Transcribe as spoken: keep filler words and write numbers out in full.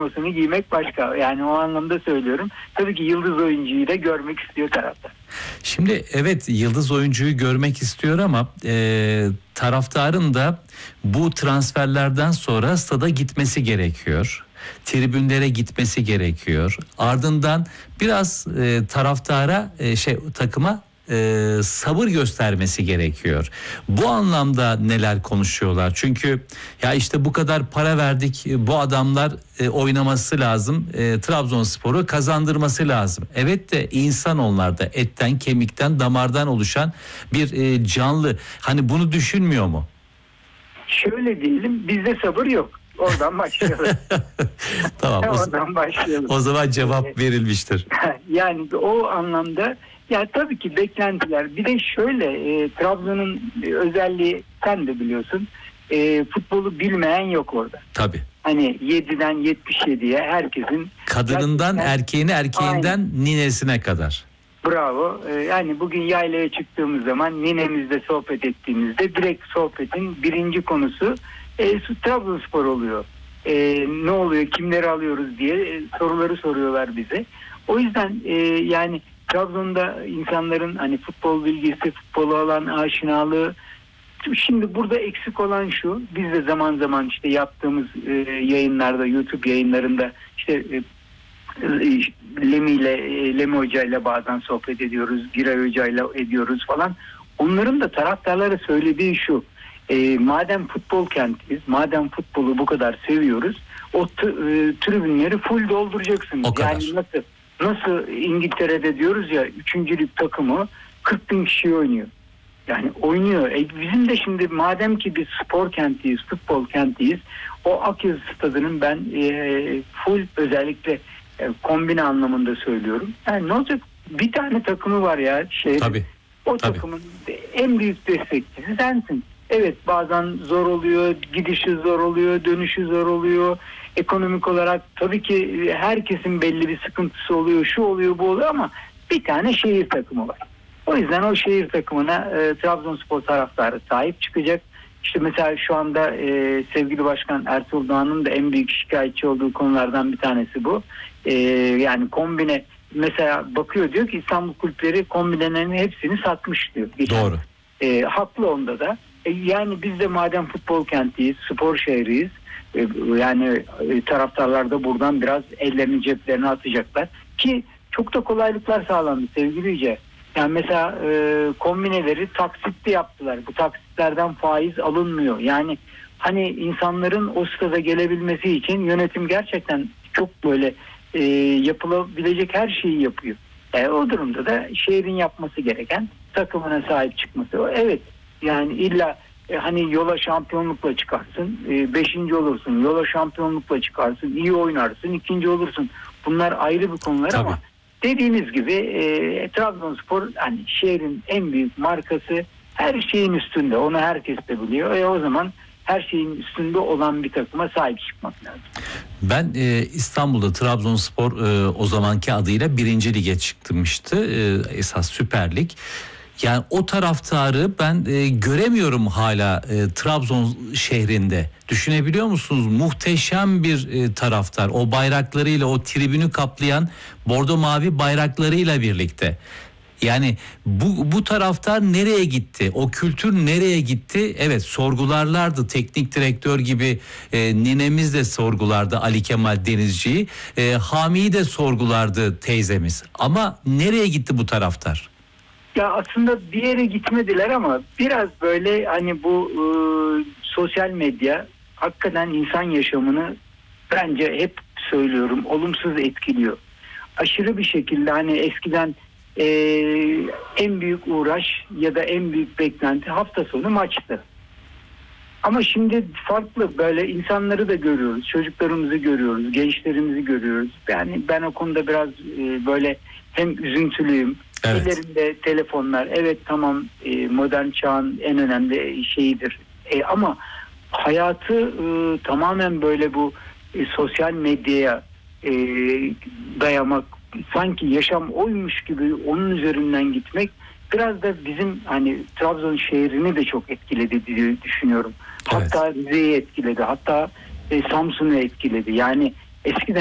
formasını giymek başka. Yani o anlamda söylüyorum. Tabii ki yıldız oyuncuyu da görmek istiyor taraftar. Şimdi evet, yıldız oyuncuyu görmek istiyor ama e, taraftarın da bu transferlerden sonra stada gitmesi gerekiyor. Tribünlere gitmesi gerekiyor. Ardından biraz e, taraftara e, şey takıma e, sabır göstermesi gerekiyor. Bu anlamda neler konuşuyorlar? Çünkü ya işte bu kadar para verdik, bu adamlar e, oynaması lazım. E, Trabzonspor'u kazandırması lazım. Evet de insan onlar da etten, kemikten, damardan oluşan bir e, canlı. Hani bunu düşünmüyor mu? Şöyle diyelim, bizde sabır yok. Oradan başlayalım. Tamam. Oradan başlayalım. O zaman cevap verilmiştir. Yani o anlamda ya tabii ki beklentiler. Bir de şöyle e, Trabzon'un özelliği sen de biliyorsun. E, futbolu bilmeyen yok orada. Tabii. Hani yediden yetmiş yediye herkesin, kadınından gerçekten, erkeğine, erkeğinden aynen, ninesine kadar. Bravo. Ee, yani bugün yaylaya çıktığımız zaman ninemizle sohbet ettiğimizde direkt sohbetin birinci konusu e, Trabzonspor oluyor. E, ne oluyor, kimleri alıyoruz diye e, soruları soruyorlar bize. O yüzden e, yani Trabzon'da insanların hani futbol bilgisi, futbola olan aşinalığı. Şimdi burada eksik olan şu, biz de zaman zaman işte yaptığımız e, yayınlarda, YouTube yayınlarında işte e, Lemi ile Lemi Hoca ile bazen sohbet ediyoruz, Giray Hoca ile ediyoruz falan. Onların da taraftarlara söylediği şu: e, madem futbol kentiyiz, madem futbolu bu kadar seviyoruz, o t- e, tribünleri full dolduracaksınız. Yani nasıl nasıl İngiltere'de diyoruz ya, üçüncülük takımı kırk bin kişi oynuyor. Yani oynuyor. E bizim de şimdi madem ki biz spor kentiyiz, futbol kentiyiz, o Akyazı Stadı'nın ben e, full, özellikle e, kombine anlamında söylüyorum. Yani ne olacak? Bir tane takımı var ya. Şey, Tabii. O Tabii. takımın en büyük destekçisi sensin. Evet, bazen zor oluyor, gidişi zor oluyor, dönüşü zor oluyor. Ekonomik olarak tabii ki herkesin belli bir sıkıntısı oluyor, şu oluyor, bu oluyor, ama bir tane şehir takımı var. O yüzden o şehir takımına e, Trabzonspor taraftarı sahip çıkacak. İşte mesela şu anda e, sevgili Başkan Ertuğrul Doğan'ın da en büyük şikayetçi olduğu konulardan bir tanesi bu. E, yani kombine mesela bakıyor, diyor ki İstanbul kulüpleri kombinelerin hepsini satmış diyor. Geçen. Doğru. E, haklı onda da. E, yani biz de madem futbol kentiyiz, spor şehriyiz. E, yani e, taraftarlar da buradan biraz ellerini ceplerine atacaklar. Ki çok da kolaylıklar sağlandı sevgili Yüce. Yani mesela e, kombineleri taksitli yaptılar. Bu taksitlerden faiz alınmıyor. Yani hani insanların o stada gelebilmesi için yönetim gerçekten çok böyle e, yapılabilecek her şeyi yapıyor. E, o durumda da şehrin yapması gereken takımına sahip çıkması. Evet, yani illa e, hani yola şampiyonlukla çıkarsın, e, beşinci olursun, yola şampiyonlukla çıkarsın, iyi oynarsın, ikinci olursun. Bunlar ayrı bir konular. Tabii. Ama dediğiniz gibi e, Trabzonspor hani şehrin en büyük markası, her şeyin üstünde. Onu herkes de biliyor. E, o zaman her şeyin üstünde olan bir takıma sahip çıkmak lazım. Ben e, İstanbul'da Trabzonspor e, o zamanki adıyla birinci lige çıkmıştı. E, esas Süper Lig. Yani o taraftarı ben e, göremiyorum hala e, Trabzon şehrinde. Düşünebiliyor musunuz? Muhteşem bir e, taraftar. O bayraklarıyla, o tribünü kaplayan bordo mavi bayraklarıyla birlikte. Yani bu bu taraftar nereye gitti? O kültür nereye gitti? Evet, sorgularlardı. Teknik direktör gibi e, ninemiz de sorgulardı Ali Kemal Denizci'yi. E, Hami'yi de sorgulardı teyzemiz. Ama nereye gitti bu taraftar? Ya aslında bir yere gitmediler ama biraz böyle hani bu e, sosyal medya hakikaten insan yaşamını, bence hep söylüyorum, olumsuz etkiliyor. Aşırı bir şekilde hani eskiden e, en büyük uğraş ya da en büyük beklenti hafta sonu maçtı. Ama şimdi farklı, böyle insanları da görüyoruz, çocuklarımızı görüyoruz, gençlerimizi görüyoruz. Yani ben o konuda biraz e, böyle hem üzüntülüyüm. Evet. Ellerinde telefonlar, evet tamam, e, modern çağın en önemli şeyidir. E, ama hayatı e, tamamen böyle bu e, sosyal medyaya e, dayamak, sanki yaşam oymuş gibi onun üzerinden gitmek biraz da bizim hani Trabzon şehrini de çok etkiledi diye düşünüyorum. Evet. Hatta Rize'yi etkiledi, hatta e, Samsun'u etkiledi. Yani Eskiden